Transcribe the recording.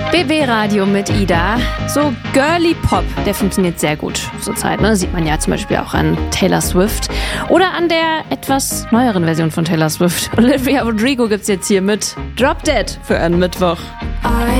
BB Radio mit Ida. So Girly Pop, der funktioniert sehr gut zurzeit. Ne? Sieht man ja zum Beispiel auch an Taylor Swift. Oder an der etwas neueren Version von Taylor Swift. Olivia Rodrigo gibt's jetzt hier mit Drop Dead für einen Mittwoch.